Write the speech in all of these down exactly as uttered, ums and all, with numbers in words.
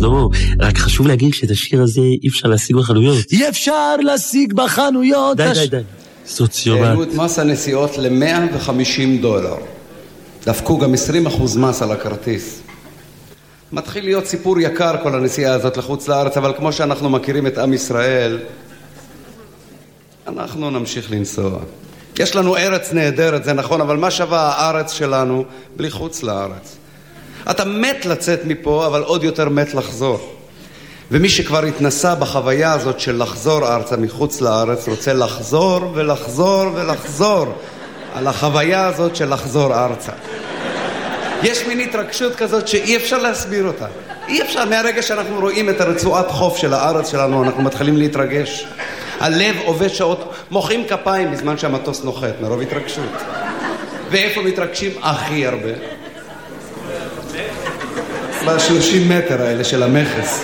לא, רק חשוב להגיד שאת השיר הזה אי אפשר להשיג בחנויות. אי אפשר להשיג בחנויות. די, די, די. סוציומט. העלו את מס הנסיעות ל-מאה וחמישים דולר. דפקו גם עשרים אחוז מס על הכרטיס. מתחיל להיות סיפור יקר כל הנסיעה הזאת לחוץ לארץ, אבל כמו שאנחנו מכירים את עם ישראל, אנחנו נמשיך לנסוע. יש לנו ארץ נהדרת, זה נכון, אבל מה שווה הארץ שלנו בלי חוץ לארץ? אתה מת לצאת מפה, אבל עוד יותר מת לחזור. ומי שכבר התנסה בחוויה הזאת של לחזור ארצה מחוץ לארץ, רוצה לחזור ולחזור ולחזור על החוויה הזאת של לחזור ארצה. יש מין התרגשות כזאת שאי אפשר להסביר אותה. אי אפשר, מהרגע שאנחנו רואים את הרצועת חוף של הארץ שלנו, אנחנו מתחילים להתרגש. הלב עובד שעות, מוחאים כפיים בזמן שהמטוס נוחת, מרוב התרגשות. ואיפה מתרגשים הכי הרבה? ב-שלושים מטר האלה של המכס.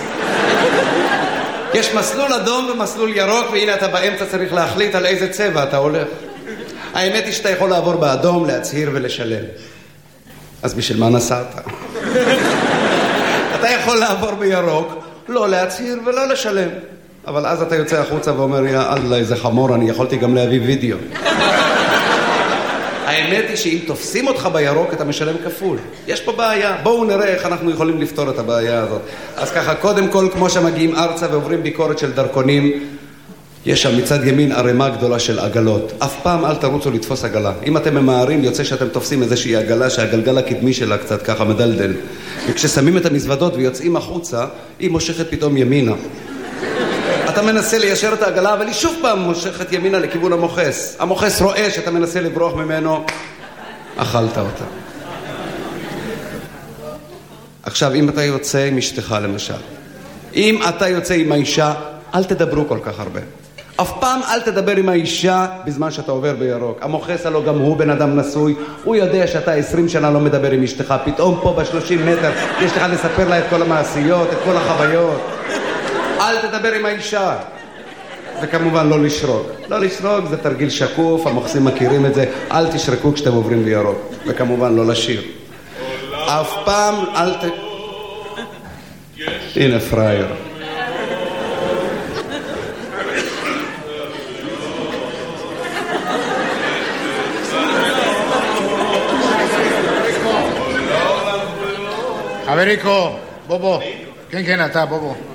יש מסלול אדום ומסלול ירוק, והנה אתה באמצע צריך להחליט על איזה צבע אתה הולך. האמת היא שאתה יכול לעבור באדום, להצהיר ולשלם. אז בשביל מה נסעת? אתה יכול לעבור בירוק, לא להצהיר ולא לשלם. אבל אז אתה יוצא החוצה ואומר, יא אללה, איזה חמור, אני יכולתי גם להביא וידאו. האמת היא שאם תופסים אותך בירוק, אתה משלם כפול. יש פה בעיה. בואו נראה איך אנחנו יכולים לפתור את הבעיה הזאת. אז ככה, קודם כל, כמו שמגיעים ארצה ועוברים ביקורת של דרכונים, יש שם מצד ימין ערימה גדולה של עגלות. אף פעם אל תרוצו לתפוס עגלה. אם אתם ממהרים, יוצא שאתם תופסים איזושהי עגלה שהגלגל הקדמי שלה קצת ככה מדלדל. וכששמים את המזוודות ויוצאים החוצה, היא מושכת פתאום ימינה. אתה מנסה ליישר את העגלה, אבל היא שוב פעם מושכת ימינה לכיוון המוחס. המוחס רואה שאתה מנסה לברוח ממנו, אכלת אותה. עכשיו, אם אתה יוצא עם אשתך למשל, אם אתה יוצא עם האישה, אל תדברו כל כך הרבה. אף פעם אל תדבר עם האישה בזמן שאתה עובר בירוק. המוחס הלא גם הוא בן אדם נשוי, הוא יודע שאתה עשרים שנה לא מדבר עם אשתך, פתאום פה בשלושים מטר יש לך לספר לה את כל המעשיות, את כל החוויות. אל תדבר עם האישה. וכמובן לא לשרוק. לא לשרוק זה תרגיל שקוף, המוחסים מכירים את זה. אל תשרקו כשאתם עוברים בירוק. וכמובן לא לשיר. אף פעם אל ת... הנה פרייר. חבריקו, בוא בוא. כן, כן, אתה, בוא בוא.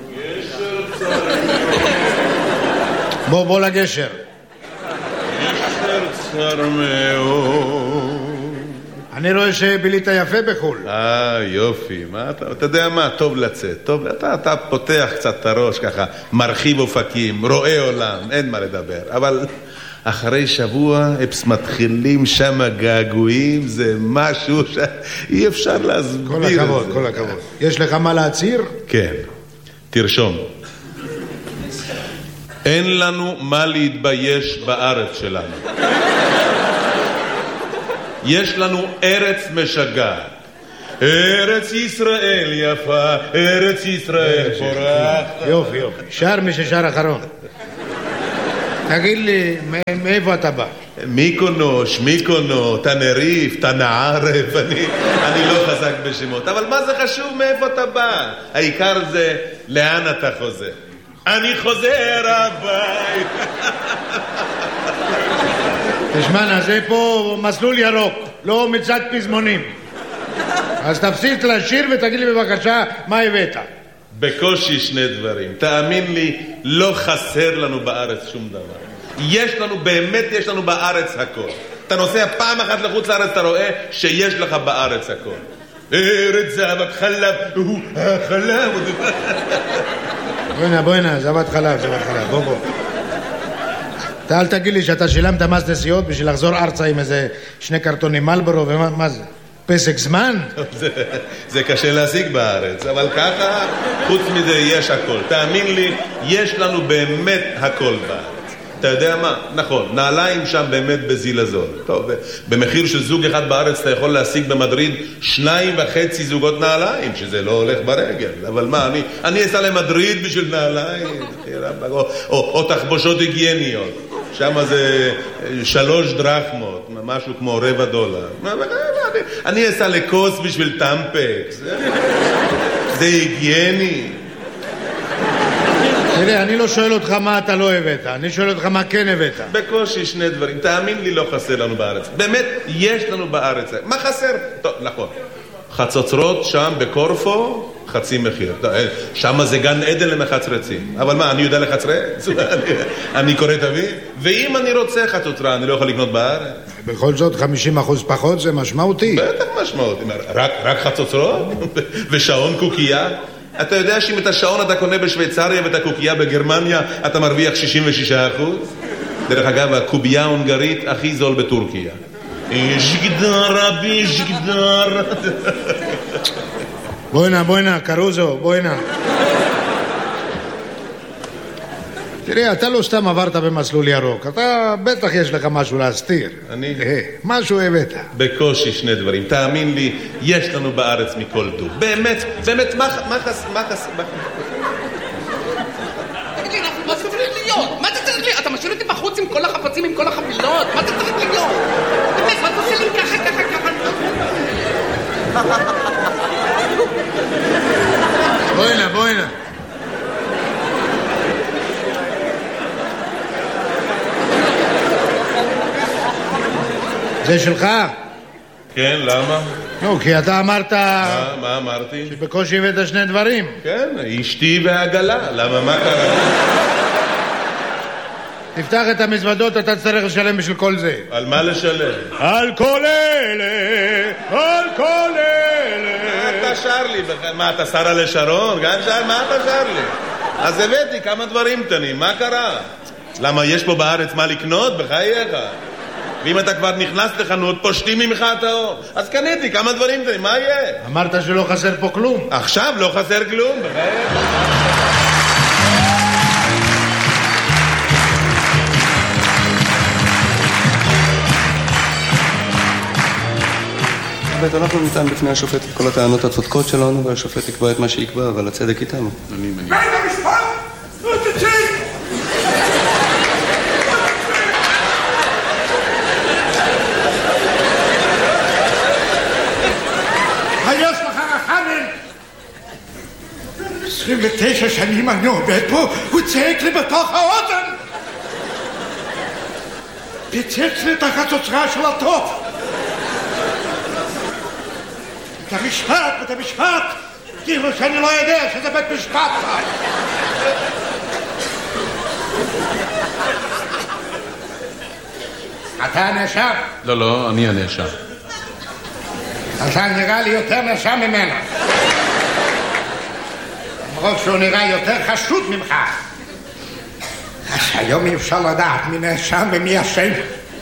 בוא, בוא לגשר. גשר צר מאוד. אני רואה שבילית יפה בחול. אה, יופי. מה אתה, אתה יודע מה? טוב לצאת. טוב, אתה, אתה פותח קצת את הראש ככה, מרחיב אופקים, רואה עולם, אין מה לדבר. אבל אחרי שבוע, אפס מתחילים שם געגועים, זה משהו שאי אפשר להסביר. כל הכבוד, כל הכבוד. יש לך מה להצהיר? כן. תרשום. אין לנו מה להתבייש בארץ שלנו. יש לנו ארץ משגעת. ארץ ישראל יפה, ארץ ישראל פורחת. יופי, יופי. שר מי ששר אחרון. תגיד לי, מאיפה אתה בא? מיקונוש, מיקונו, תנריף, תנערף, אני, אני לא חזק בשמות. אבל מה זה חשוב מאיפה אתה בא? העיקר זה לאן אתה חוזר. אני חוזר הבית. תשמע, זה פה מסלול ירוק, לא מצד פזמונים. אז תפסיק לשיר ותגיד לי בבקשה מה הבאת. בקושי שני דברים. תאמין לי, לא חסר לנו בארץ שום דבר. יש לנו, באמת יש לנו בארץ הכל. אתה נוסע פעם אחת לחוץ לארץ, אתה רואה שיש לך בארץ הכל. ארץ זבת חלב, הוא החלב. בוא הנה, בוא הנה, זבת חלב, זבת חלב, בוא בוא. אתה אל תגיד לי שאתה שילמת מס נסיעות בשביל לחזור ארצה עם איזה שני קרטונים מלבורו, ומה מה זה? פסק זמן? זה, זה קשה להשיג בארץ, אבל ככה, חוץ מזה יש הכל. תאמין לי, יש לנו באמת הכל בארץ. אתה יודע מה? נכון, נעליים שם באמת בזיל הזול. טוב, במחיר של זוג אחד בארץ אתה יכול להשיג במדריד שניים וחצי זוגות נעליים, שזה לא הולך ברגל. אבל מה, אני, אני אסע למדריד בשביל נעליים, או, או, או תחבושות היגייניות. שם זה שלוש דרחמות, משהו כמו רבע דולר. אני אסע לקוס בשביל טמפקס. זה היגייני. תראה, אני לא שואל אותך מה אתה לא הבאת, אני שואל אותך מה כן הבאת. בקושי שני דברים, תאמין לי, לא חסר לנו בארץ. באמת, יש לנו בארץ. מה חסר? טוב, נכון. חצוצרות שם בקורפו, חצי מחיר. שם זה גן עדן למחצרצים. אבל מה, אני יודע לחצרץ? אני קורא תביא? ואם אני רוצה חצוצרה, אני לא יכול לקנות בארץ? בכל זאת, חמישים אחוז פחות זה משמעותי. בטח משמעותי. רק, רק חצוצרות? ושעון קוקייה? אתה יודע שאם את השעון אתה קונה בשוויצריה ואת הקוקייה בגרמניה, אתה מרוויח שישים ושישה אחוז? דרך אגב, הקובייה ההונגרית הכי זול בטורקיה. ז'גדר, רבי, ז'גדר. בוא הנה, בוא הנה, קרוזו, בוא הנה. תראה, אתה לא סתם עברת במסלול ירוק, אתה בטח יש לך משהו להסתיר. אני? משהו הבאת. בקושי שני דברים, תאמין לי, יש לנו בארץ מכל דו. באמת, באמת, מה חס... מה חס... תגיד לי, מה זה צריך להיות? מה זה צריך להיות? אתה משאיר אותי בחוץ עם כל החפצים, עם כל החבילות? מה זה צריך להיות? באמת, מה אתה עושה לי ככה, ככה, ככה? בוא הנה, בוא הנה. זה שלך? כן, למה? נו, כי אתה אמרת... מה, מה אמרתי? שבקושי הבאת שני דברים. כן, אשתי והעגלה. למה, מה קרה? תפתח את המזוודות, אתה צריך לשלם בשביל כל זה. על מה לשלם? על כל אלה, על כל אלה. מה אתה שר לי? מה, אתה שרה לשרון? גם שר, מה אתה שר לי? אז הבאתי כמה דברים קטנים, מה קרה? למה, יש פה בארץ מה לקנות? בחייך. ואם אתה כבר נכנס לחנות, פושטים ממך את האור. אז קניתי כמה דברים קטנים, מה יהיה? אמרת שלא חסר פה כלום. עכשיו לא חסר כלום, בחייך. בית, אנחנו ניתן בפני השופט את כל הטענות הצודקות שלנו, והשופט יקבע את מה שיקבע, אבל הצדק איתנו. אני מניח. בית המשפט! לא תצא! היש לך רחמים! עשרים ותשע שנים אני עובד פה, הוא צעק לי בתוך האוזן! פיצץ לי את החצוצרה של הטוב! את המשפט, את המשפט, כאילו שאני לא יודע שזה בית משפט. אתה הנאשם? לא, לא, אני הנאשם. אתה נראה לי יותר נאשם ממנו. למרות שהוא נראה יותר חשוד ממך. אז היום אי אפשר לדעת מי נאשם ומי אשם.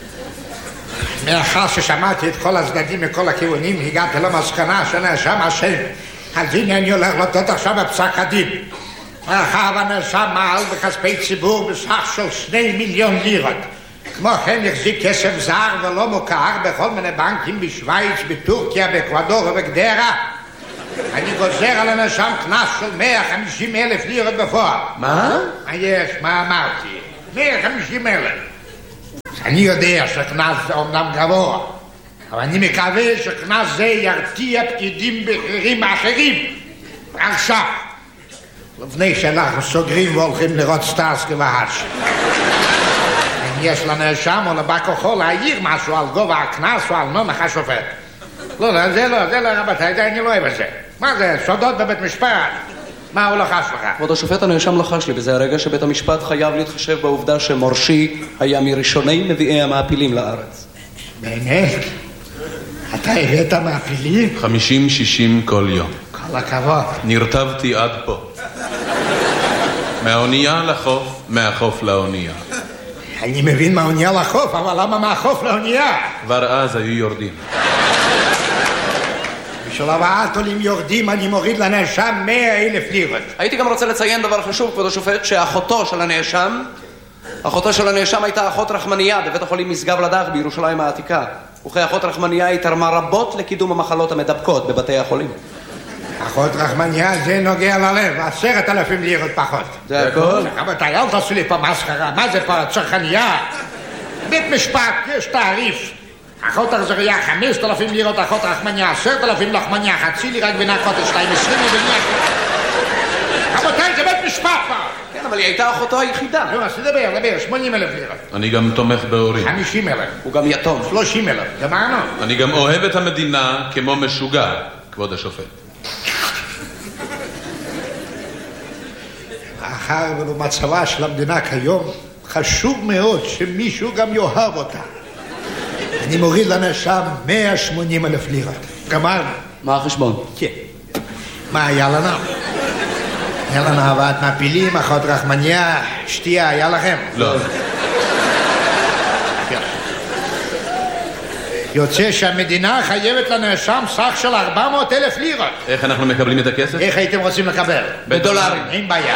מאחר ששמעתי את כל הצדדים מכל הכיוונים, הגעתי למסקנה שנאשם אשם. אז הנה אני הולך לתת עכשיו בפסק הדין. מאחר והנאשם מעל בכספי ציבור בסך של שני מיליון לירות. כמו כן החזיק כסף זר ולא מוכר בכל מיני בנקים בשוויץ, בטורקיה, באקוודור ובגדרה. אני גוזר על הנאשם קנס של מאה וחמישים אלף לירות בפועל. מה? מה יש? מה אמרתי? מאה וחמישים אלף. אני יודע שקנס זה אומנם גבוה, אבל אני מקווה שקנס זה ירתיע פקידים בכירים אחרים. עכשיו, לפני שאנחנו סוגרים והולכים לראות סטארסקי והאש. אם יש לנאשם או לבא כוחו להעיר משהו על גובה הקנס או על נומך השופט. לא, לא, זה לא, זה לא, רבותיי, זה אני לא אוהב את זה. מה זה, סודות בבית משפט? מה הוא לחש לך? כבוד השופט, הנאשם לחש לי, וזה הרגע שבית המשפט חייב להתחשב בעובדה שמורשי היה מראשוני מביאי המעפילים לארץ. באמת? אתה הבאת מעפילים? חמישים שישים כל יום. כל הכבוד. נרטבתי עד פה. מהאונייה לחוף, מהחוף לאונייה. אני מבין מהאונייה לחוף, אבל למה מהחוף לאונייה? כבר אז היו יורדים. בשביל הבאת עולים יורדים אני מוריד לנאשם מאה אלף לירות. הייתי גם רוצה לציין דבר חשוב, כבוד השופט, שאחותו של הנאשם, אחותו של הנאשם הייתה אחות רחמניה בבית החולים משגב לדך בירושלים העתיקה. וכאחות רחמניה היא תרמה רבות לקידום המחלות המדבקות בבתי החולים. אחות רחמניה זה נוגע ללב, עשרת אלפים לירות פחות. זה הכל? רבותיי, אל תעשו לי פה מסחרה, מה זה פה צרכניה? בית משפט, יש תעריף. אחות עזריה, חמשת אלפים לירות, אחות רחמניה, עשרת אלפים לחמניה, חצי לירה גבינה אחות שתיים, עשרים ובנייה. רבותיי, זה בית משפט כבר. כן, אבל היא הייתה אחותו היחידה. לא, אז תדבר, דבר, שמונים אלף לירות. אני גם תומך בהורים. חמישים אלף. הוא גם יתום. שלושים אלף. גמרנו. אני גם אוהב את המדינה כמו משוגע, כבוד השופט. מאחר ולמצבה של המדינה כיום, חשוב מאוד שמישהו גם יאהב אותה. אני מוריד לנאשם מאה ושמונים אלף לירות. גמרנו. מה החשבון? כן. מה היה לנו? היה לנו הבאת מעפילים, אחות רחמניה, שתייה, היה לכם? לא. יוצא שהמדינה חייבת לנאשם סך של ארבע מאות אלף לירות. איך אנחנו מקבלים את הכסף? איך הייתם רוצים לקבל? בדולרים. אין בעיה.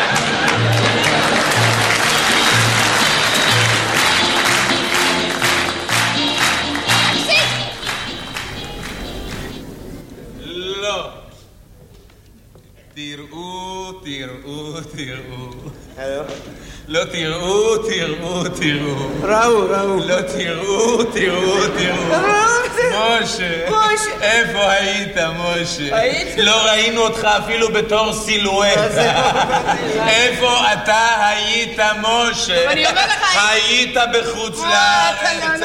לא. תראו, תראו, תראו. לא תראו, תראו, תראו. ראו, ראו. לא תראו, תראו, תראו. משה. משה. איפה היית, משה? הייתי. לא ראינו אותך אפילו בתור סילואטה. איפה אתה היית, משה? אני אומר לך, היית בחוץ לארץ.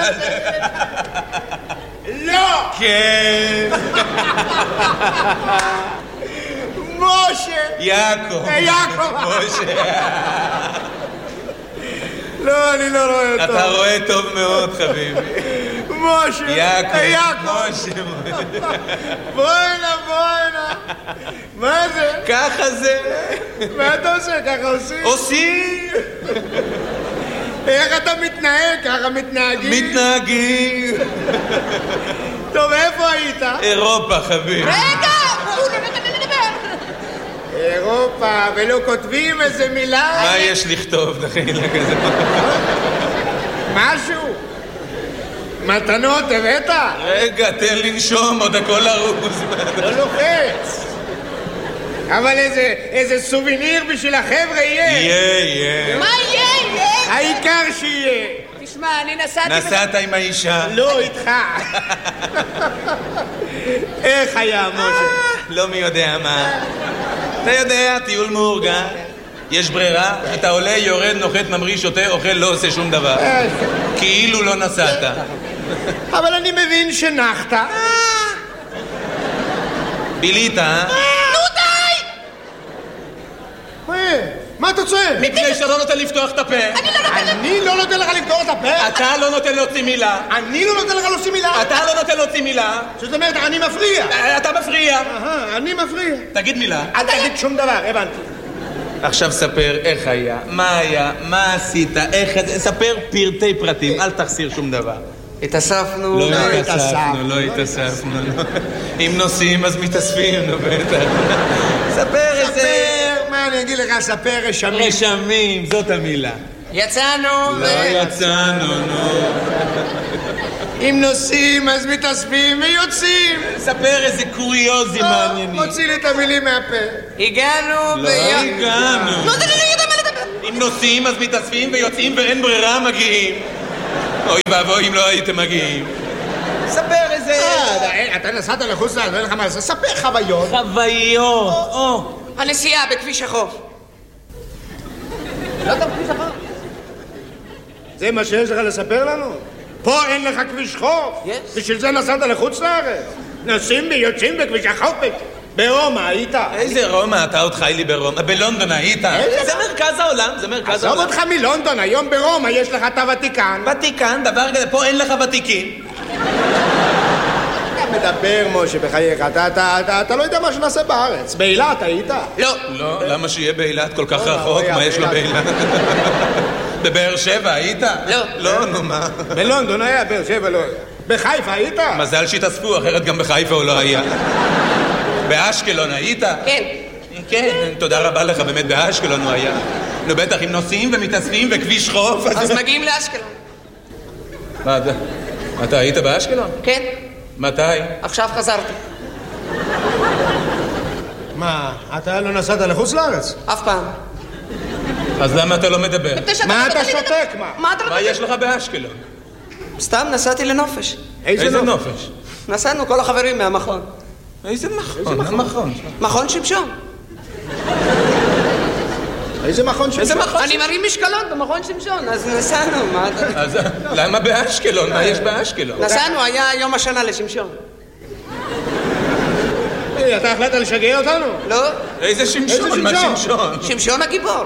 לא! כן. משה! יעקב. יעקב. משה. לא, אני לא רואה אותו. אתה רואה טוב מאוד, חביבי. משה! יעקב. יעקב! משה. בוא הנה, בוא הנה. מה זה? ככה זה. מה אתה עושה? ככה עושים? עושים. איך אתה מתנהג? ככה מתנהגים? מתנהגים. טוב, איפה היית? אירופה, חביבי. רגע! הוא לא נותן לי לדבר. אירופה, ולא כותבים איזה מילה? מה יש לכתוב, דחילה כזה? משהו? מתנות הבאת? רגע, תן לנשום, עוד הכל ארוז. לא לוחץ. אבל איזה, איזה סוביניר בשביל החבר'ה יהיה. יהיה, יהיה. מה יהיה? יהיה? העיקר שיהיה. תשמע, אני נסעתי... נסעת עם האישה? לא איתך. איך היה, משה? לא מי יודע מה. אתה יודע, טיול מאורגן. יש ברירה, אתה עולה, יורד, נוחת, ממריא, שותה, אוכל, לא עושה שום דבר. כאילו לא נסעת. אבל אני מבין שנחת. בילית, אה? נו די! מה אתה צועק? מפני שאתה לא נותן לפתוח את הפה. אני לא נותן... אני לא נותן לך לפתור את הפה? אתה לא נותן להוציא מילה. אני לא נותן לך להוציא מילה? אתה לא נותן להוציא מילה. זאת אומרת, אני מפריע. אתה מפריע. אהה, אני מפריע. תגיד מילה. אל תגיד שום דבר, הבנתי. עכשיו ספר איך היה, מה היה, מה עשית, איך... ספר פרטי פרטים, אל תחסיר שום דבר. התאספנו... לא התאספנו, התאספנו, לא התאספנו. אם נוסעים אז מתאספים, נו בטח. ספר איזה... ספר, מה אני אגיד לך, ספר רשמים. רשמים, זאת המילה. יצאנו ו... לא יצאנו, נו. אם נוסעים אז מתאספים ויוצאים. ספר איזה קוריוזים מעניינים. מוציא לי את המילים מהפה. הגענו לא הגענו. לא, אתה לא יודע מה לדבר. אם נוסעים אז מתאספים ויוצאים ואין ברירה מגיעים. אוי ואבוי אם לא הייתם מגיעים. ספר איזה... אתה נסעת לחוץ לארץ, אין לך מה לעשות. ספר חוויות. חוויות. או. הנסיעה בכביש החוף. לא אתה בכביש החוף? זה מה שיש לך לספר לנו? פה אין לך כביש חוף? בשביל זה נסעת לחוץ לארץ? נוסעים ויוצאים בכביש החוף. ברומא היית? איזה רומא? אתה עוד חי לי ברומא. בלונדון היית? זה מרכז העולם, זה מרכז העולם. עזוב אותך מלונדון, היום ברומא יש לך את הוותיקן. ותיקן, דבר כזה, פה אין לך ותיקים. אתה מדבר, משה, בחייך, אתה, אתה, אתה, אתה לא יודע מה שנעשה בארץ. באילת היית? לא. לא, למה שיהיה באילת כל כך רחוק? מה יש לו באילת? בבאר שבע היית? לא. לא, נו מה? בלונדון היה, באר שבע לא היה. בחיפה היית? מזל שהתאספו, אחרת גם בחיפה הוא לא היה. באשקלון היית? כן. כן, תודה רבה לך, באמת באשקלון הוא היה. נו בטח, אם נוסעים ומתאספים וכביש חוף... אז מגיעים לאשקלון. מה אתה? אתה היית באשקלון? כן. מתי? עכשיו חזרתי. מה, אתה לא נסעת לחוץ לארץ? אף פעם. אז למה אתה לא מדבר? מה אתה שותק, מה? מה אתה מה יש לך באשקלון? סתם נסעתי לנופש. איזה נופש? נסענו כל החברים מהמכון. איזה מכון? איזה מכון? מכון שמשון. איזה מכון שמשון? אני מרים משקלות במכון שמשון, אז נסענו, מה אתה... אז למה באשקלון? מה יש באשקלון? נסענו, היה יום השנה לשמשון. אתה החלטת לשגע אותנו? לא. איזה שמשון? מה שמשון? שמשון הגיבור.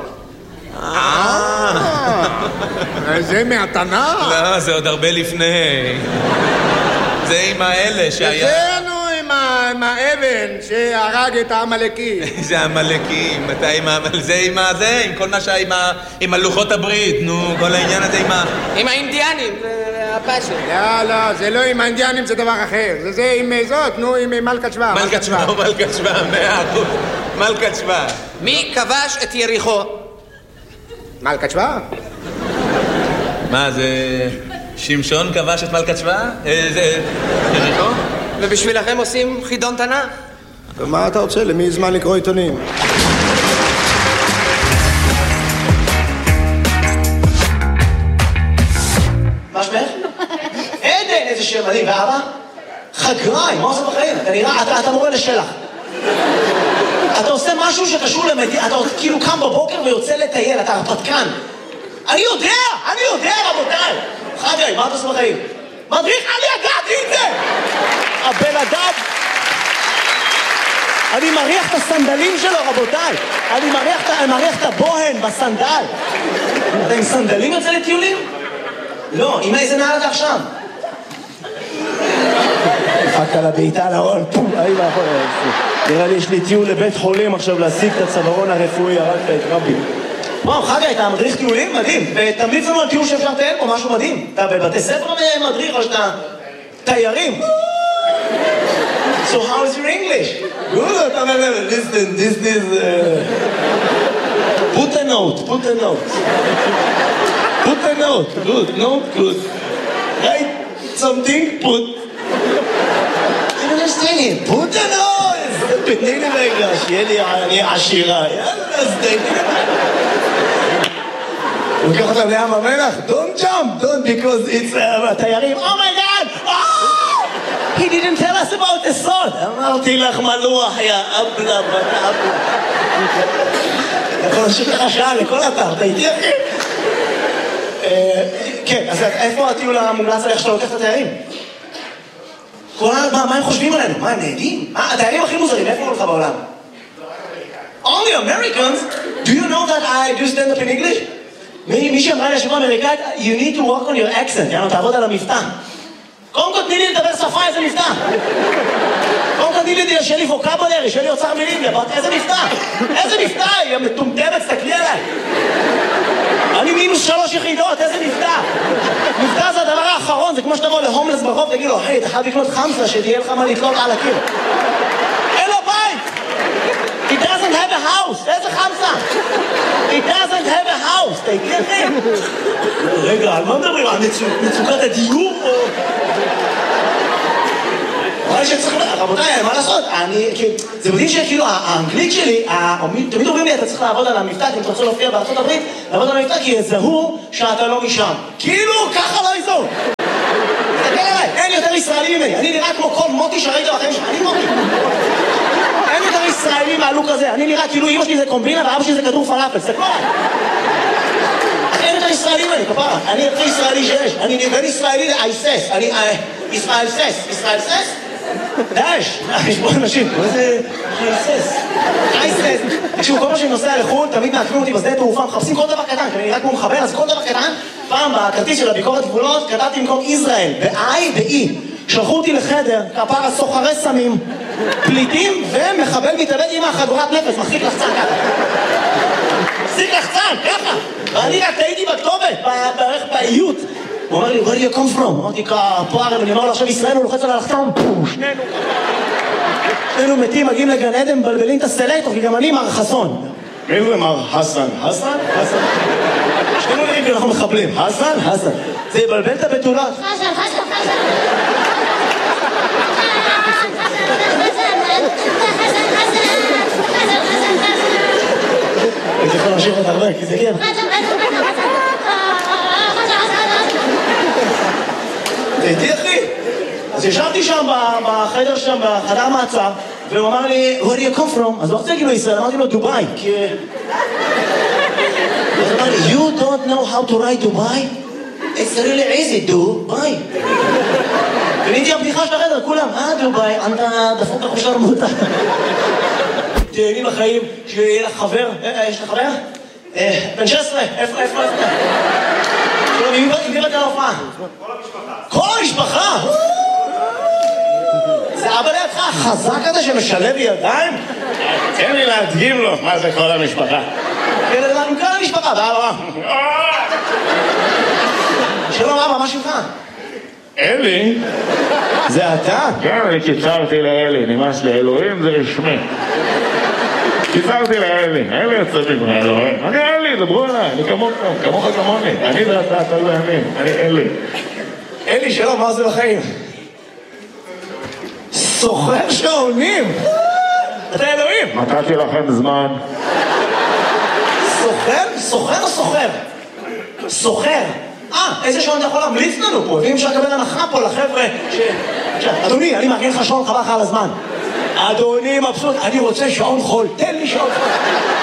אה, זה מהתנ"ך? לא, זה עוד הרבה לפני. זה עם האלה שהיה... זה נו עם האבן שהרג את העמלקים. זה העמלקים, זה עם הזה, עם כל מה שהיה עם הלוחות הברית, נו, כל העניין הזה עם ה... עם האינדיאנים, הפאשן. לא, לא, זה לא עם האינדיאנים, זה דבר אחר. זה עם זאת, נו, עם מלכת שבא. מלכת שבא, מלכת שבא, מאה אחוז. מלכת שבא. מי כבש את יריחו? מלכת שבא? מה, זה... שמשון כבש את מלכת שבא? זה... יריחו? ובשבילכם עושים חידון תנ"ך? ומה אתה רוצה? למי זמן לקרוא עיתונים? מה שמך? עדן, איזה שם מדהים. ואבא? חגריים, מה עושה בחיים? אתה נראה, אתה מורה לשלח. אתה עושה משהו שקשור למדינה, אתה כאילו קם בבוקר ויוצא לטייל, אתה הרפתקן. אני יודע, אני יודע רבותיי. חגריים, מה אתה עושה בחיים? מדריך, אני ידעתי את זה! הבן אדם... אני מריח את הסנדלים שלו, רבותיי. אני מריח, אני מריח את הבוהן בסנדל. אתה עם סנדלים יוצא לטיולים? לא, עם איזה נעל אתה עכשיו? דפקת על הבעיטה להון, פום, אני לא יכול להגיד. נראה לי יש לי טיול לבית חולים עכשיו להשיג את הצווארון הרפואי, הרגת את רבי. וואו, חגי, אתה מדריך טיולים? מדהים. ותמליץ לנו על טיול שאפשר לטייל פה, משהו מדהים. אתה בבתי ספר מדריך או שאתה תיירים? So how is your English? Good, listen, this is... Uh... Put a note, put a note. Put a note, good, note, good. Write something, put. I don't understand it. Put a note! תתני לי רגע, שיהיה לי אני עשירה. יאללה, אז תתני לי. הוא לקח אותם לים המלח, don't jump, don't, because it's תיירים. Oh my God! Oh! He didn't tell us about the salt. אמרתי לך מלוח, יא אבלה, בת אבלה. אתה יכול להמשיך לך שעה לכל אתר, אתה איתי אחי? כן, אז איפה הטיול המומלץ על איך שאתה לוקח את התיירים? מה הם חושבים עלינו? מה, הם נהדים? התיירים הכי מוזרים, איפה הולך בעולם? Only Americans? Do you know that I do stand up in English? מי שאמרה לי השבוע אמריקאית, you need to work on your accent, יאללה, תעבוד על המבטא. קודם כל תני לי לדבר שפה, איזה מבטא. קודם כל תני לי שיהיה לי ווקבולרי, שיהיה לי אוצר מילים, איזה מבטא. איזה מבטא, היא מטומטמת, תסתכלי עליי. אני מינוס שלוש יחידות, איזה מבטא. מבטא זה הדבר האחרון, זה כמו שתבוא להומלס ברחוב, תגיד לו, היי, אתה חייב לקנות חמסה, שתהיה לך מה לתלות על הקיר. אין לו בית! He doesn't have a house, איזה חמסה? He doesn't have a house, אתה איתי אחי? רגע, על מה מדברים? על מצוקת הדיור או... אבל שצריך... רבותיי, מה לעשות? אני... זה מדהים שכאילו האנגלית שלי, תמיד אומרים לי, אתה צריך לעבוד על המבטא, כי אם אתה רוצה להופיע בארצות הברית, לעבוד על המבטא, כי יזהו שאתה לא משם. כאילו, ככה לא יזהו. תסתכל עליי, אין יותר ישראלי ממני. אני נראה כמו כל מוטי שראית בחיים שלך. אני מוטי. אין יותר ישראלי מהלוק הזה. אני נראה כאילו אמא שלי זה קומבינה ואבא שלי זה כדור פלאפל. תסתכלו עליי. אין יותר ישראלי ממני, כפרה. אני הכי ישראלי שיש. אני בין ישראלי לאייסס. אני... ישראל סס. ישראל סס? דאש, יש פה אנשים, מה זה אייסס? אייסס. תקשיבו, כל מה שאני נוסע לחו"ל, תמיד מעקמים אותי בשדה תעופה, מחפשים כל דבר קטן, כי אני נראה כמו מחבר, אז כל דבר קטן, פעם בכרטיס של הביקורת גבולות, כתבתי במקום ישראל, ב-I ב-E. שלחו אותי לחדר, כפרה סוחרי סמים, פליטים ומחבל מתאבד עם החגורת נפש, מחזיק לחצן ככה. מחזיק לחצן, ככה. ואני רק הייתי בכתובת, בערך באיות. הוא אומר לי, where do you come from? אמרתי, כפרה, ואני אומר לו, עכשיו ישראל הוא לוחץ על הלחצן, שנינו. שנינו מתים, מגיעים לגן עדן, מבלבלים את הסלקטור, כי גם אני מר חסון. מי זה מר חסן? חסן? חסן? שנינו נראים כי אנחנו מחבלים. חסן? חסן. זה יבלבל את הבתולות. חסן, חסן, חסן. אני יכול להמשיך את הרבה, כי זה כן. אז ישבתי שם בחדר שם, בחדר מעצר, והוא אמר לי, where do you come from? אז לא רוצה להגיד לו ישראל, אמרתי לו דובאי, כי... אז הוא אמר לי, you don't know how to write Dubai? It's really easy, דובאי. ונהייתי הבדיחה של החדר, כולם, אה דובאי, אתה דפוק לך שרמוטה. תהני בחיים, שיהיה לך חבר, יש לך חבר? בן שש עשרה, איפה, איפה, איפה? עם מי באת להופעה? כל המשפחה. כל המשפחה? זה אבא לידך החזק הזה שמשלב ידיים? תן לי להדגים לו מה זה כל המשפחה. עם כל המשפחה, ואבא. שלום אבא, מה שלך? אלי? זה אתה? כן, אני קיצרתי לאלי, נמאס לאלוהים, זה רשמי. קיצרתי לאלי, אלי יוצא ממך אלוהים. אני אלי, דברו אליי, אני כמוך, כמוך כמוני. אני זה אתה, אתה לא ימין, אני אלי. אלי, שלום, מה זה בחיים? סוחר שעונים! אתה אלוהים! נתתי לכם זמן. סוחר? סוחר או סוחר? סוחר. אה, איזה שעון אתה יכול להמליץ לנו פה? ואם אפשר לקבל הנחה פה לחבר'ה ש... אדוני, אני מארגן לך שעון, חבל לך על הזמן. אדוני מבסוט, אני רוצה שעון חול, תן לי שעון חול.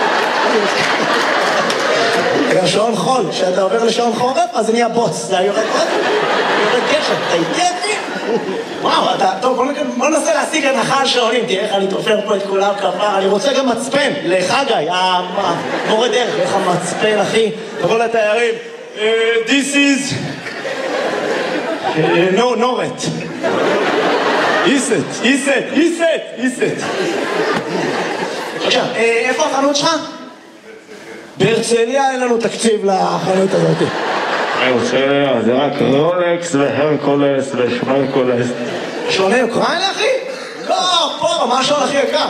גם שעון חול, כשאתה עובר לשעון חורף, אז זה נהיה בוץ. זה יורד עוד, יורד גשם, אתה איתי אותי? וואו, אתה, טוב, בוא ננסה להשיג הנחה על שעונים, תראה איך אני תופר פה את כולם כפר, אני רוצה גם מצפן, לחגי, המורה דרך, איך המצפן, אחי, תבוא לתיירים, this is, no, נורת. איסט, איסט, איסט, איסט. עכשיו, איפה החנות שלך? בהרצליה אין לנו תקציב לחנות הזאת. בהרצליה, זה רק רולקס והרקולס ושמרקולס. שעוני אוקראינה, אחי? לא, פה, מה השעון הכי יקר?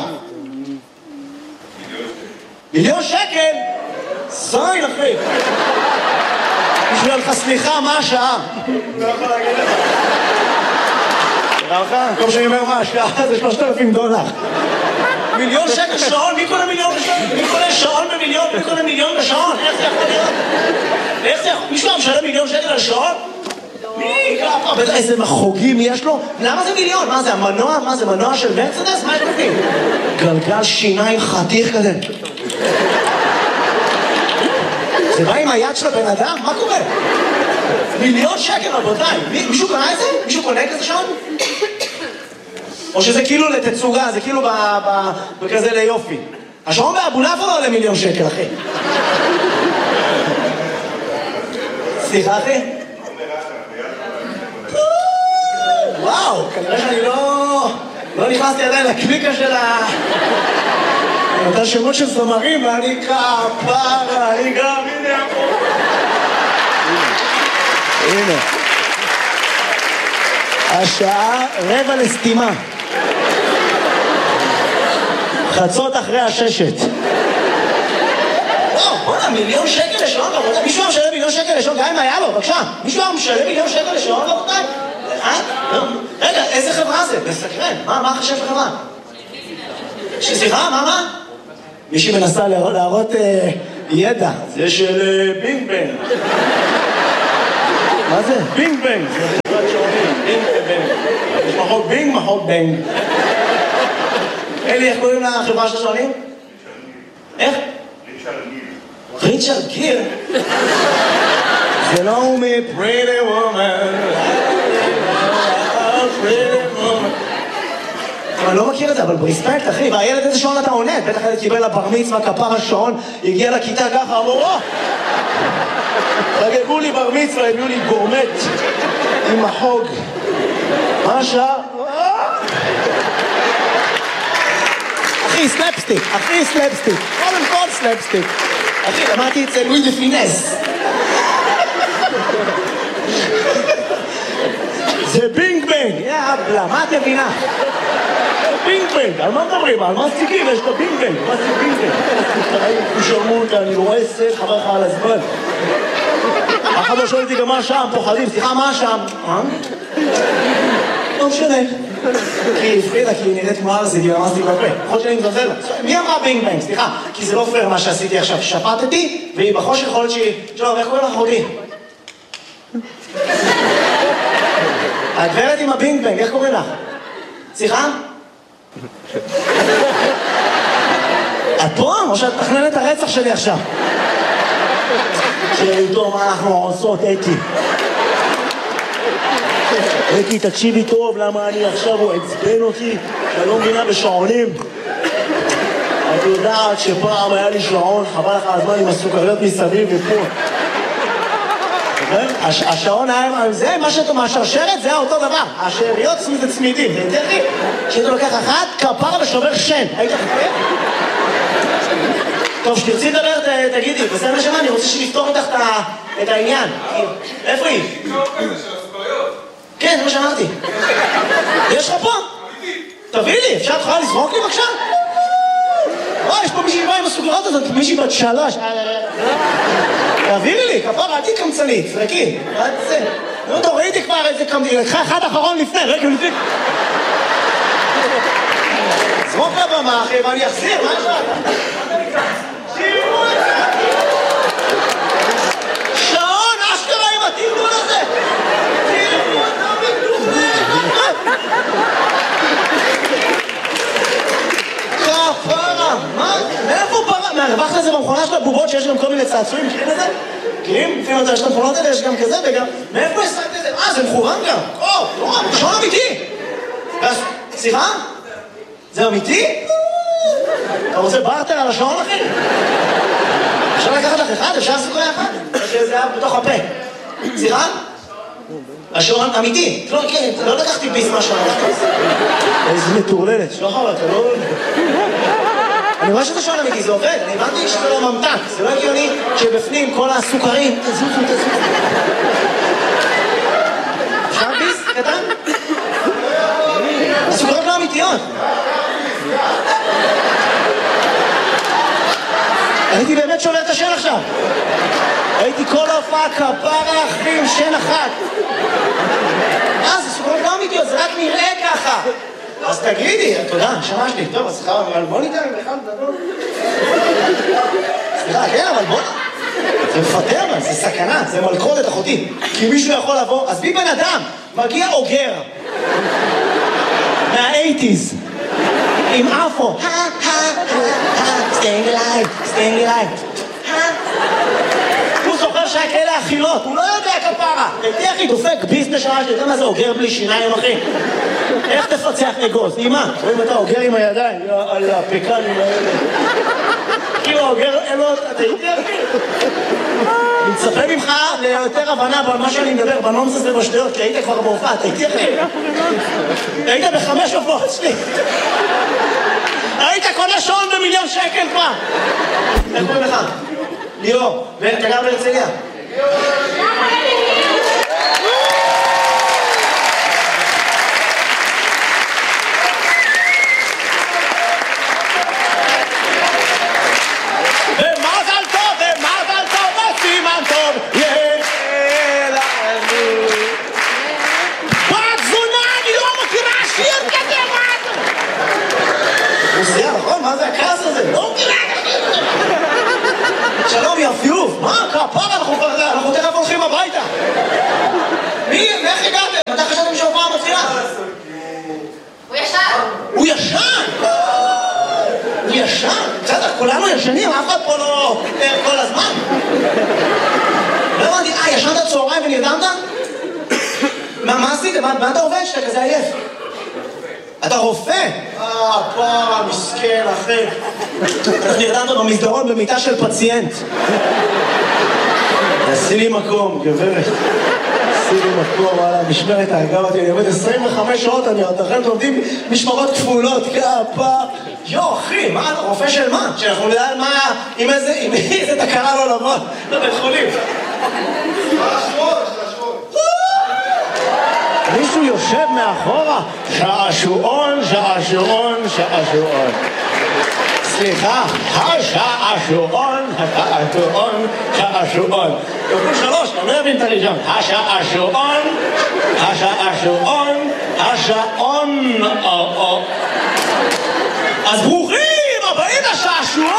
מיליון שקל? זין, אחי. בשביל לך סליחה, מה השעה? לא יכול להגיד לך. תראה לך? כל שאני אומר מה השעה זה שלושת אלפים דולר. מיליון שקל שעון? מי קונה מיליון בשעון? מי קונה שעון במיליון? מי קונה מיליון בשעון? איך זה יכול להיות? איך זה יכול? מישהו משלם מיליון שקל על שעון? מי? ככה? איזה מחוגים יש לו? למה זה מיליון? מה זה, המנוע? מה זה, מנוע של מרצדס? מה יש בפנים? גלגל שיניים חתיך כזה. זה בא עם היד של הבן אדם? מה קורה? מיליון שקל, רבותיי. מישהו קונה את זה? מישהו קונה כזה שעון? או שזה כאילו לתצוגה, זה כאילו בכזה ליופי. השעון באבולעפיה לא עולה מיליון שקל, אחי. סליחה, אחי? וואו, כנראה שאני לא... לא נכנסתי עדיין לקליקה של ה... אתה שמות של זמרים, ואני כפרה, אני גם, הנה פה. הנה. השעה רבע לסתימה. חצות אחרי הששת. וואו, בוא'נה, מיליון שקל לשעון, רבותיי. מישהו היה משלם מיליון שקל לשעון, גם אם היה לו, בבקשה. מישהו היה משלם מיליון שקל לשעון, רבותיי? אה? רגע, איזה חברה זה? מסקרן. מה, מה חשב חברה? סליחה, מה, מה? מישהי מנסה להראות ידע. זה של בינג בנג. מה זה? בינג בנג. זה חברת שעונים, בינג ובנג. יש מחוק בינג, מחוק בנג. אלי, איך קוראים לחברה של השעונים? איך? ריצ'רד גיר. זה לא הוא מ-Pretty Woman. Pretty Woman. אני לא מכיר את זה, אבל בריספקט, אחי, והילד איזה שעון אתה עונד? בטח הילד קיבל לבר מצווה, כפר השעון, הגיע לכיתה ככה, אמרו, או! חגגו לי בר מצווה, הביאו לי גורמט עם החוג. מה השעה? אחי, סלפסטיק, אחי, סלפסטיק. קודם כל סלפסטיק. אחי, למדתי את זה לואי דה פינס. זה בינג בנג, יאבלה, מה את מבינה? בינג בנג, על מה מדברים? על מה סטיקים? יש לו בינג בנג, מה זה בינג בנג? הוא שרמו אותה, אני רואה סט, חבר לך על הזמן. אחד לא שואל אותי גם מה שם, פוחדים, סליחה, מה שם? אה? לא משנה. כי היא הפחידה, כי היא נראית כמו ארזית, היא רמזתי בפה. יכול שאני מזלזל. מי אמרה בינג בנג? סליחה, כי זה לא פייר מה שעשיתי עכשיו. שפטתי, והיא בחושך יכול להיות שהיא... שלום, איך קוראים לך אותי? הגברת עם הבינג בנג, איך קוראים לך? סליחה? את פה? או שאת מתכננת הרצח שלי עכשיו? שאיתו מה אנחנו עושות, אתי? אתי, תקשיבי טוב, למה אני עכשיו, הוא עצבן אותי, שאני לא מבינה בשעונים. את יודעת שפעם היה לי שעון, חבל לך הזמן עם הסוכריות מסביב ופה. השעון היה, זה מה שאתה מהשרשרת, זה היה אותו דבר. השאריות זה צמידים, זה יותר לי, שאתה לוקח אחת, כפר ושובר שן. היית חפר? טוב, שתרצי לדבר, תגידי, בסדר נשמה, אני רוצה שנפתור איתך את העניין. איפה היא? כן, זה מה שאמרתי. יש לך פה? תביא לי, אפשר את יכולה לזרוק לי בבקשה? אוי, יש פה מישהי באה עם הסוכריות הזאת, מישהי בת שלוש. תעבירי לי, כפרה, אל תהי קמצנית, זרקי. עד זה. נו, טוב, ראיתי כבר איזה קמצנית, לקחה אחד אחרון לפני, רגע לפני. זרוק לבמה, אחי, ואני אחזיר, מה יש לך? שירו את זה! שעון, אשכרה עם התרגול הזה! תראו את המדובר! כפרה, מה? מאיפה פרה? מהרווח לזה במכונה של הבובות שיש גם כל מיני צעצועים, מכירים את זה? מכירים? לפעמים אתה יש את המכונות האלה, יש גם כזה וגם... מאיפה השחקת את זה? אה, זה מכוון גם! או, לא, שעון אמיתי! סליחה? זה אמיתי? אתה רוצה בארטר על השעון, אחי? אפשר לקחת לך אחד? אפשר לעשות כל אחד? או שזה היה בתוך הפה? סליחה? השעון אמיתי. לא, כן, לא לקחתי ביס מהשעון. איזה מטורללת. שלא חבל, אתה לא... אני רואה שזה שעון אמיתי, זה עובד. אני הבנתי שזה לא ממתק. זה לא הגיוני שבפנים כל הסוכרים... תזוזו, תזוזו. אפשר ביס? קטן? הסוכרים לא אמיתיות. הייתי באמת שובר את השן עכשיו. הייתי כל הופעה כפרה אחרים, שן אחת. אה, זה סוכרות לא אמיתיות, זה רק נראה ככה. אז תגידי, תודה, נשמה שלי. טוב, אז סליחה, אבל בוא ניתן בכלל, תדון. סליחה, כן, אבל בוא... זה מפטר, זה סכנה, זה מלכודת אחותי. כי מישהו יכול לבוא, אז בי בן אדם, מגיע אוגר. מה-אייטיז. עם אפו. staying alive, staying alive. הוא זוכר שהיה כאלה אכילות, הוא לא יודע כפרה. תהיה אחי, דופק ביס נשמה שלי, אתה מה זה אוגר בלי שיניים, אחי? איך תפצח אגוז? אימא, רואים אתה אוגר עם הידיים, על הפקנים האלה. כאילו אוגר, אלו, אתה יודע, אחי? אני מצפה ממך ליותר הבנה במה שאני מדבר, בנונסס ובשטויות, כי היית כבר בהופעה, אתה איתי אחי? היית בחמש הופעות שלי. היית קונה שעון במיליון שקל כבר. איך קוראים לך? ליאור. ואתה גר בהרצליה? ומזל טוב, ומזל טוב, וסימן טוב. יהיה לנו. בת זונה, אני לא מכירה שיר כזה, מה? הוא סייע, נכון? מה זה הכעס הזה? לא מכירה. שלום יפיוף, מה? כפרה, אנחנו תכף הולכים הביתה. מי? איך הגעתם? מתי חשבתם שהופעה מתחילה? הוא ישן. הוא ישן? הוא ישן? בסדר, כולנו ישנים, אף אחד פה לא ער כל הזמן. לא הבנתי, אה, ישנת צהריים ונרדמת? מה עשיתם? מה אתה עובד שאתה כזה עייף? אתה רופא? אה, פרה, מסכן, אחי. נרדמת במסדרון במיטה של פציינט. עשי לי מקום, גברת. עשי לי מקום, וואלה, משמרת האגב אותי. אני עובד עשרים וחמש שעות, אני עוד אחרי עובדים משמרות כפולות, כפה. יו, אחי, מה, אתה רופא של מה? שאנחנו נדע מה, עם איזה, עם איזה תקרה לא לבוא לבית חולים. מישהו יושב מאחורה, שעשועון, שעשועון, שעשועון. סליחה, השעשועון, השעשועון, שעשועון. יופו שלוש, אני לא אבין את הראשון. השעשועון, השעשועון, השעון, או-או. אז ברוכים הבאים לשעשועון!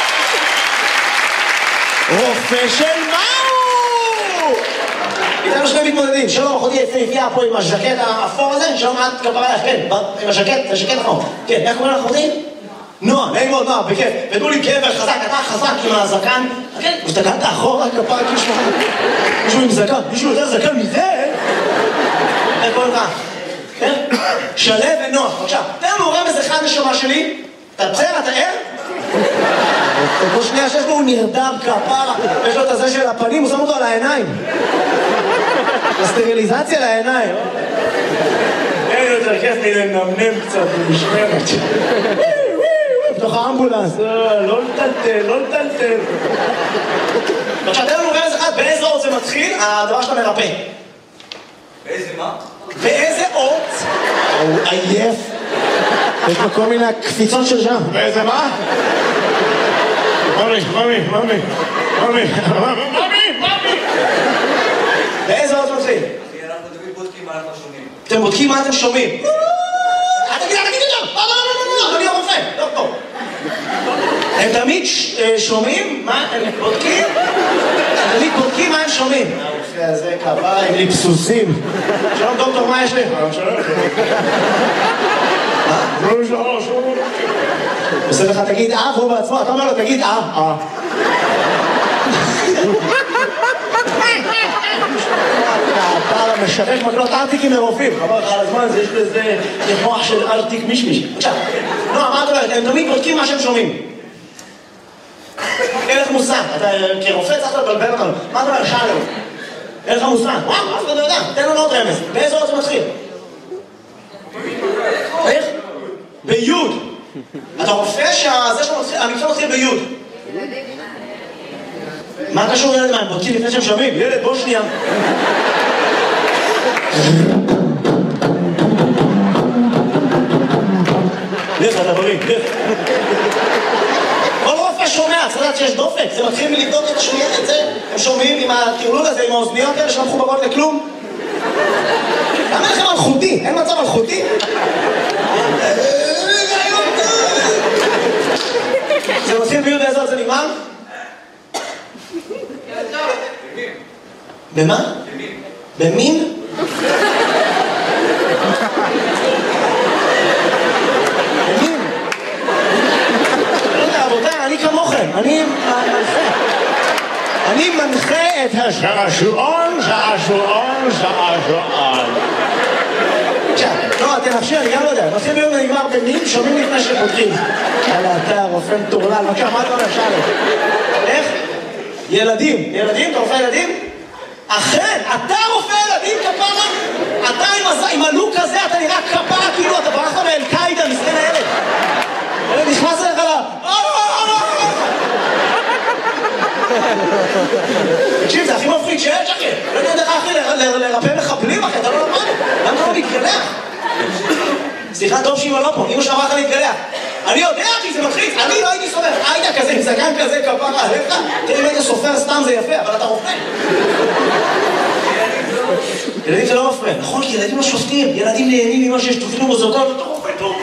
רופא של מהו? איתנו שני מתמודדים, שלום, אחותי יפהפייה פה עם הז'קט האפור הזה, שלום, את כפרה לך, כן, עם הז'קט, זה ז'קט נכון. כן, איך קוראים לך אחותי? נועה, נעים מאוד, נועה, בכיף. ותנו לי גבר חזק, אתה חזק עם הזקן. כן, ושתגנת אחורה, כפרה כאילו שמחה. מישהו עם זקן, מישהו יותר זקן מזה? איך קוראים לך? כן? שלב ונועה, בבקשה. תן לנו רמז אחד נשמה שלי. אתה בסדר, אתה ער? כל שנייה שיש לו הוא נרדם כפרה, יש לו את הזה של הפנים, הוא שם אותו על העיניים. הסטריליזציה לעיניים. אין יותר כיף לי לנמנם קצת במשמרת. בתוך האמבולנס, לא לטלטל, לא לטלטל. עכשיו, תן לנו רמז אחד, באיזה אות זה מתחיל, הדבר שאתה מרפא. באיזה מה? באיזה אות? הוא עייף. יש לו כל מיני קפיצות של שם. באיזה מה? ממי, ממי, ממי, ממי, ממי, ממי. באיזה אות מתחיל? אנחנו תמיד בודקים מה אנחנו שומעים. אתם בודקים מה אתם שומעים? אל תגיד, אל תגיד את זה! לא, לא, לא, לא, לא, אדוני הרופא, לא פה. הם תמיד שומעים מה הם בודקים? הם תמיד בודקים מה הם שומעים. הרופא הזה כפרה עם ליפסוסים. שלום דוקטור, מה יש לי? שלום. שלום, שלום, שלום. עושה לך תגיד אה, והוא בעצמו, אתה אומר לו תגיד אה, אה. אתה משחק מקלות ארטיקים לרופאים, חבר לך על הזמן, יש לזה מוח של ארטיק מישמיש. בבקשה, נועה, מה את אומרת? הם תמיד בודקים מה שהם שומעים. אין לך מושג, אתה כרופא צריך לבלבל אותנו. מה את אומרת? שאלו. אין לך מושג. וואו, אף אחד לא יודע, תן לנו עוד רמז. באיזה אות זה מתחיל? איך? ביוד. אתה רופא שהמקצוע מתחיל ביוד. מה קשור ילד? מה, הם בודקים לפני שהם שומעים? ילד, בוא שנייה. לך, אתה בריא, לך. כל רופא שומע, צריך לדעת שיש דופק. זה מתחיל מלבדוק את השמיעה, את זה. הם שומעים עם הטירלול הזה, עם האוזניות האלה שלא מחוברות לכלום. למה לכם מלכותי? אין מצב מלכותי? זה מתחיל ביוד באיזה עוד זה נגמר? במה? במין? במין? רבותיי, אני כמוכם, אני מנחה. אני מנחה את השעשועון, שעשועון, שעשועון. עכשיו, לא, תנחשי, אני גם לא יודע. מתחיל ביום ונגמר במין, שומעים לפני שפותחים. יאללה, אתה רופא מטורלל, בבקשה, מה אתה אומר, שאלה? איך? ילדים. ילדים? אתה רופא ילדים? אכן, אתה רופא ילדים, כפרה? אתה עם הלוק הזה, אתה נראה כפרה, כאילו אתה ברחת מאל-קאידה, מסכן הילד. הילד נכנס אליך לה... תקשיב, זה הכי מפחיד שיש, אחי. לא יודע לך, אחי, לרפא מחבלים, אחי, אתה לא למד. למה אתה לא מתגלח? סליחה, טוב שאמא לא פה, אמא שאמרה לך להתגלח. אני יודע, אחי, זה מלחיץ. אני לא הייתי סופר. היית כזה, עם זקן כזה, כפרה עליך. תראה, אם היית סופר סתם זה יפה, אבל אתה רופא. ילדים זה לא מפריע. נכון, כי ילדים לא שופטים. ילדים נהנים ממה שיש תוכנו מוזיקות, ואתה רופא טוב.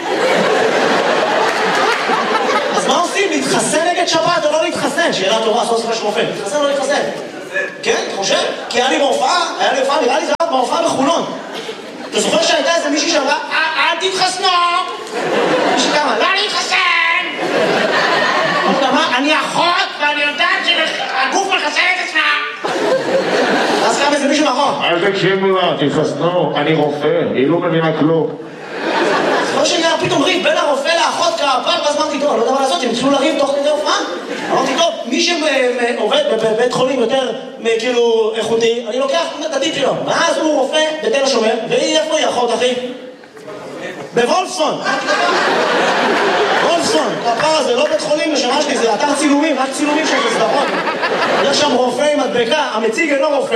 אז מה עושים? להתחסן נגד שבת או לא להתחסן? שאלה טובה, עשו סופר של רופא. להתחסן או לא להתחסן? כן, אתה חושב? כי היה לי בהופעה, היה לי בהופעה, נראה לי זה היה בהופעה בחולון. אתה זוכר שהייתה איזה מישהי שאמרה, אל תתחסנו! מישהי כמה, לא להתחסן! עוד אמרה, אני אחות ואני יודעת שהגוף מחסן את עצמה! אז קם איזה מישהו מאחור. אל תקשיבו לה, תתחסנו, אני רופא, היא לא מבינה כלום. זוכר שנראה פתאום ריב בין הרופא לאחות כפר, ואז אמרתי, טוב, אני לא יודע מה לעשות, הם התחילו לריב תוך כדי הופעה. אמרתי, טוב, מי שעובד בבית חולים יותר כאילו איכותי, אני לוקח את הטיפ שלו. ואז הוא רופא בתל השומר, והיא איפה היא אחות, אחי? בוולפסון. וולפסון, כפר הזה, לא בית חולים לשמה שלי, זה אתר צילומים, רק צילומים של סדרות. יש שם רופא עם מדבקה, המציג אינו רופא.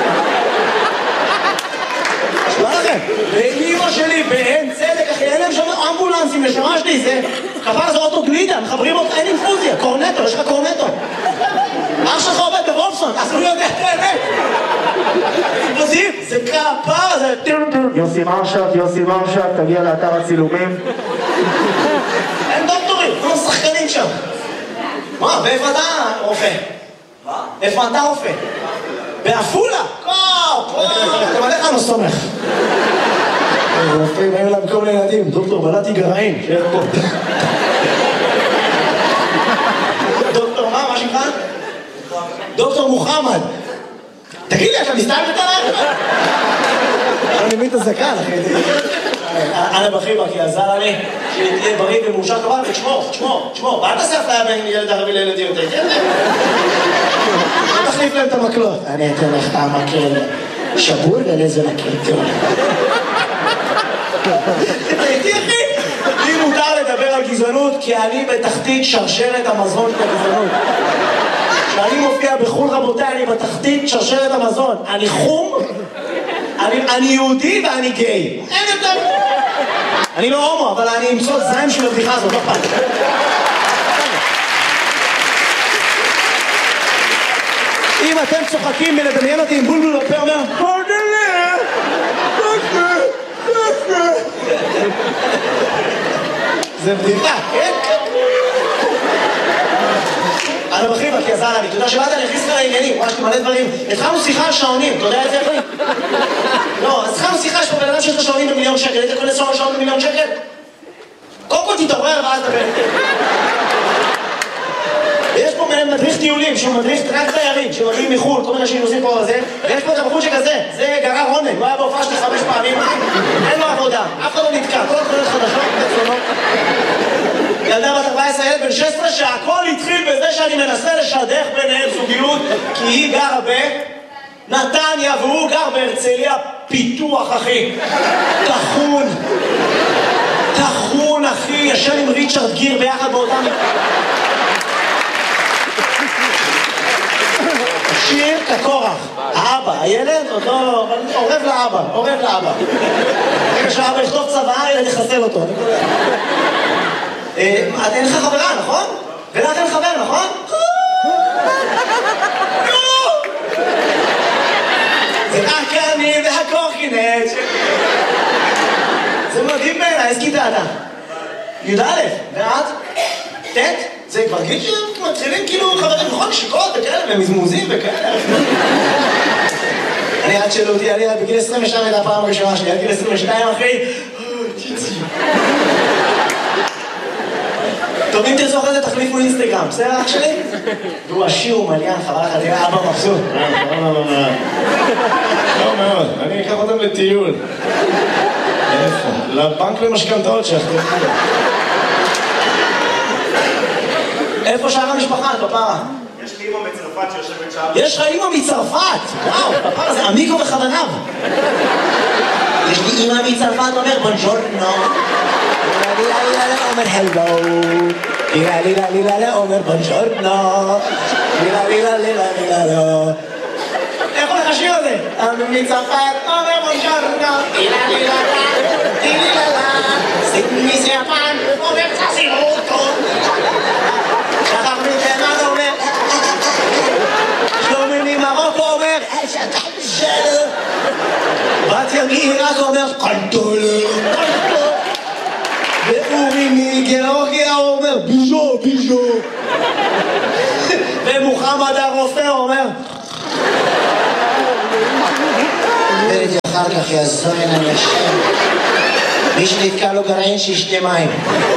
מה לכם? ואמא שלי באין צדק, אחי, אין להם שם אמבולנסים לשמה שלי, זה כפר זה אוטו גלידה, מחברים אותך, אין אינפוזיה, קורנטו, יש לך קורנטו. אח שלך עובד בוולפסון, אז הוא יודע את האמת. זה כפר, זה... יוסי מרשת, יוסי מרשת, תגיע לאתר הצילומים. אין דוקטורים, כולם שחקנים שם. מה, ואיפה אתה רופא? מה? איפה אתה רופא? בעפולה! וואו! וואו! אתה מלך לנו סומך. רופאים היו להם כל מיני ילדים, דוקטור בלעתי גרעין, שיהיה פה. דוקטור מה? מה שלך? דוקטור מוחמד. תגיד לי, אתה מסתיים בתנך? אני מבין את הזקן, אחי. אנה בחיבה, כי עזר לי שתהיה בריא ומאושר כמובן, ותשמור, תשמור, תשמור. ואל תעשה אפליה בין ילד ערבי לילד יהודי. לא תחליף להם את המקלות. אני אתן לך את המקל שבור ולזה מקל. תראיתי, אחי? לי מותר לדבר על גזענות, כי אני בתחתית שרשרת המזון של הגזענות. כשאני מופיע בחול רבותיי, אני בתחתית שרשרת המזון. אני חום, אני, אני יהודי ואני גיי. אין יותר. אני לא הומו, אבל אני אמצוא זיים של הבדיחה הזאת, לא פעם. אם אתם צוחקים מלדמיין אותי עם בולבול בפה אומר פודלה, פודלה, פודלה. זה בדיחה, כן? אני בחיבה, כי עזר לי, אתה יודע שבאת להכניס לך לעניינים, וואי, יש לי מלא דברים. התחלנו שיחה על שעונים, אתה יודע את זה אחי? לא, אז התחלנו שיחה, יש פה בן אדם שיש לו שעונים במיליון שקל, היית קונה שעון במיליון שקל? קודם כל תתעורר ואז דבר. ויש פה מדריך טיולים, שהוא מדריך רק תיירים, שמגיעים מחול, כל מיני שנוסעים פה וזה, ויש פה את הבחור שכזה, זה גרר עונג, הוא היה בהופעה שלי חמש פעמים, אין לו עבודה, אף אחד לא נתקע, כל התחולות חדשות, בצלונות. ילדה בת ארבע עשרה, ילד בן שש עשרה, שהכל התחיל בזה שאני מנסה לשדך ביניהם זוגיות, כי היא גרה בנתניה והוא גר בהרצליה, פיתוח אחי, תחון, תחון אחי, ישן עם ריצ'רד גיר ביחד באותם... שיר כקורח, האבא, הילד עוד לא... עורב לאבא, עורב לאבא. רגע שהאבא יכתוב צבא, הילד יחסל אותו. אין לך חברה, נכון? ולך אין חבר, נכון? זה רק אני והקורקינט. זה מדהים בעיניי, איזה כיתה אתה? י"א, ואת? ט'? זה כבר גיל שמתחילים כאילו חברים נכון שקות וכאלה ומזמוזים וכאלה. אני עד שאלו אותי, אני בגיל עשרים ושתיים הייתה הפעם הראשונה שלי, עד גיל עשרים ושתיים אחי. טוב, אם תרצו אחרי זה תחליפו אינסטגרם, בסדר אח שלי? והוא עשיר ומליין, חבל לך, תראה אבא מבסוט. לא מאוד, אני אקח אותם לטיול. איפה? לבנק למשכנתאות שלך. איפה שאר המשפחה, פפרה? יש לי אימא מצרפת שיושבת שם. יש לך אימא מצרפת? וואו, פפרה זה עמיקו וכוונב. יש לי אימא מצרפת אומר בונג'ורנו. לילה לילה אומר הלו. לילה לילה לילה אומר בונג'ורנו. לילה לילה לילה לילה לא. איך הולך השיר הזה? אני מצרפת אומר בונג'ורנו. לילה לילה לילה לילה. סיגמי סיאפן אומר צסימוטו. שחר מתימן אומר שלומי ממרוקו אומר שלו בת ימי רק אומר קנטולה ואורי מגיאורגיה אומר ביז'ו ביז'ו ומוחמד הרופא אומר וראיתי אחר כך יזוין אני אשם מי שנתקע לו גרעין שישתה מים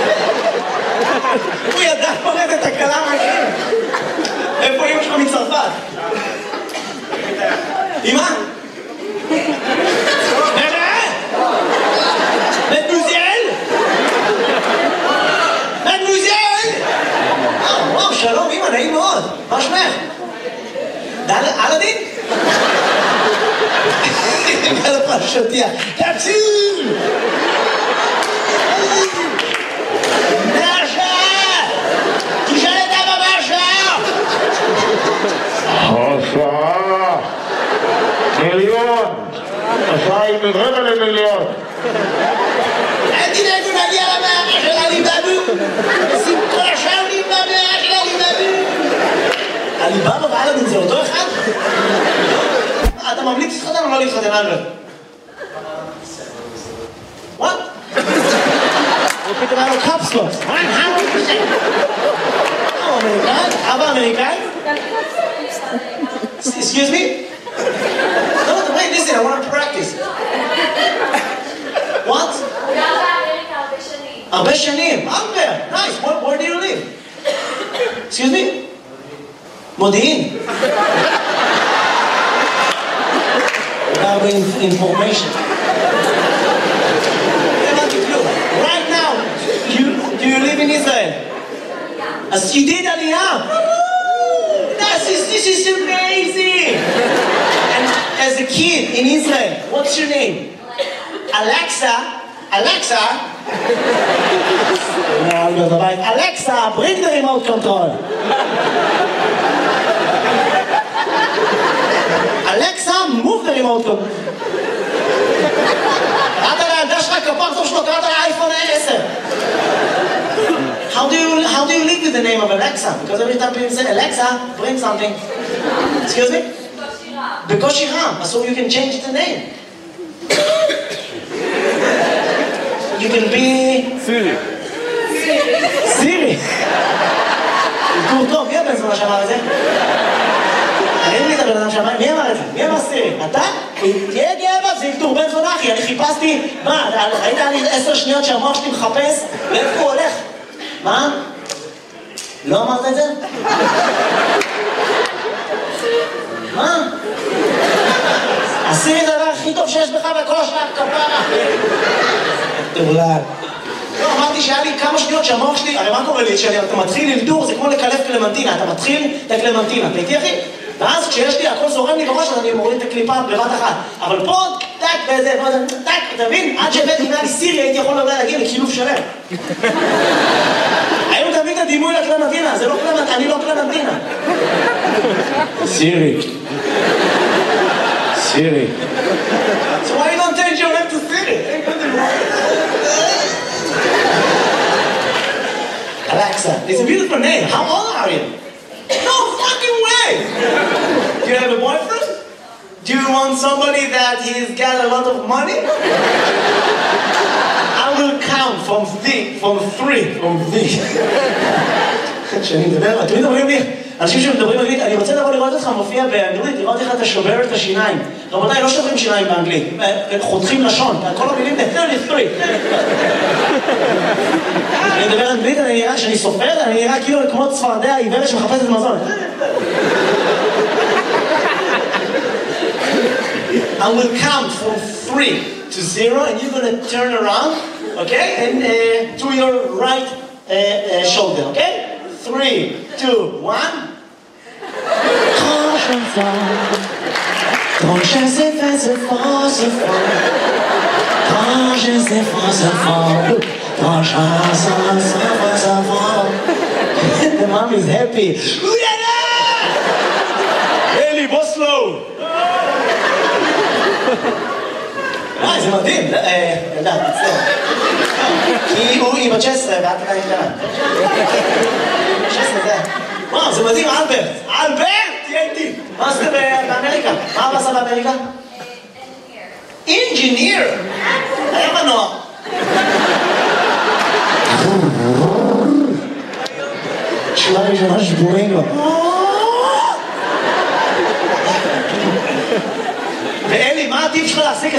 הוא ידע פרד את הקלה מהקרים. איפה אמא שלך מצרפת? אמא? מדמוזיאל? מדמוזיאל? וואו, שלום אמא, נעים מאוד. מה שמך? אלאדין? על הפרשותיה. תציל! עשרה מיליון עשרה היא רבע למיליון אל תדאגו נגיע למאה של עליבאבו נשים כל השעונים במאה של עליבאבו עליבאבו ואלאדין זה אותו אחד? אתה ממליץ להתחתן או לא להתחתן אלבאב? וואט? הוא פתאום היה לו קפסלוס אבא אמריקאי? אבא אמריקאי? Excuse me? listen, I want to practice. What? הרבה שנים. Albert, nice. Where, where do you live? Excuse me? מודיעין. הרבה information. Right now, you, do you live in Israel? אז you did עלייה. This is, this is amazing. And as a kid in Israel, what's your name? Alexa. Alexa. Alexa, bring the remote control. Alexa, move the remote control. קראת לילדה שלך כפרצוף שלו, קראת לאייפון עשר. How do you how do you live with the name of Alexa? Because every time people say Alexa, bring something. Excuse me? בקושי רם. So you can change the name. You can be Siri. Siri. תקור טוב, מי הבן זונה שאמר את זה? אין לי את הבן אדם שאמר, מי אמר את זה? מי אמר סירי? אתה? תהיה גאה, זה יקטור בן זונה אחי, אני חיפשתי, מה, ראית לי עשר שניות שהמוח שלי מחפש? ואיפה הוא הולך? מה? לא אמרת את זה? מה? הסירי זה הדבר הכי טוב שיש בך בכל השאר כפרה. תאולד. לא, אמרתי שהיה לי כמה שניות שהמוח שלי, הרי מה קורה לי? שאתה מתחיל ללדור, זה כמו לקלף קלמנטינה, אתה מתחיל את הקלמנטינה, אתה איתי אחי? ואז כשיש לי, הכל זורם לי בראש, אז אני מוריד את הקליפה בבת אחת. אבל פה, טק, וזה, טק, אתה מבין? עד שהבאתי אם היה לי סירי, הייתי יכול להגיע לקילוף שלם. היום תמיד את הדימוי לקלמנטינה, זה לא קלמנטינה, אני לא קלמנטינה. סירי. סירי. So why you don't change your name to Siri? Alexa, it's a beautiful name. How old are you? No fucking way! Do you have a boyfriend? Do you want somebody that he's got a lot of money? I will count from three, from three, from three. שאני מדבר, תמיד אומרים לי, אנשים שמדברים אנגלית, אני רוצה לבוא לראות אותך מופיע באנגלית, לראות איך אתה שובר את השיניים. רבותיי, לא שוברים שיניים באנגלית, חותכים לשון, כל המילים ב-שלושים ושלוש. אני מדבר אנגלית, אני נראה שאני סופר, אני נראה כאילו כמו צפרדע עיוורת שמחפשת מזון. I will count from three to zero, and you're going to turn around, okay? And uh, to your right uh, uh, shoulder, okay? Three, two, one. Quand je vois, quand je sais faire ce fort, ce fort. Quand je sais faire ce fort, quand je sais faire ce fort. The mom is happy. Eli, בוא slow. וואי, זה מדהים. ידע, תצטער. כי הוא עם ה-תשע עשרה ואת עדיין קטנה. תשע עשרה זה. וואו, זה מדהים, אלברט. אלברט! תהיה איתי. מה עשית באמריקה? מה הוא עשה באמריקה? אינג'יניר. היה מנוע. שורה ראשונה שבורים לו. ואלי, מה הטיפ שלך להסיק